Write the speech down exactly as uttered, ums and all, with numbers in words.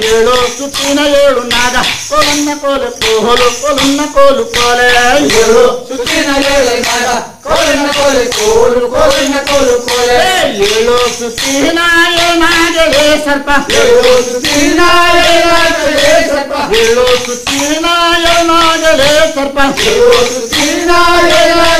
ಏಳು ಸುತ್ತಿನ ಏಳು ನಾಗ ಕೋಲನ್ನ ಕೋಲು ಕೋಲು ಕೋಲನ್ನ ಕೋಲು ಕೋಲೆ ಏಳು ಸುತ್ತಿನ ಏಳು ನಾಗ ಕೋಲನ್ನ ಕೋಲು ಕೋಲು ಕೋಲನ್ನ ಕೋಲು ಕೋಲೆ ಏಳು ಸುತ್ತಿನ ಏನಾಗಲೇ ಸರ್ಪ ಏಳು ಸುತ್ತಿನ ಏನಾಗಲೇ ಸರ್ಪ ಏಳು ಸುತ್ತಿನ ಏನಾಗಲೇ ಸರ್ಪ ಏಳು ಸುತ್ತಿನ ಏನಾಗಲೇ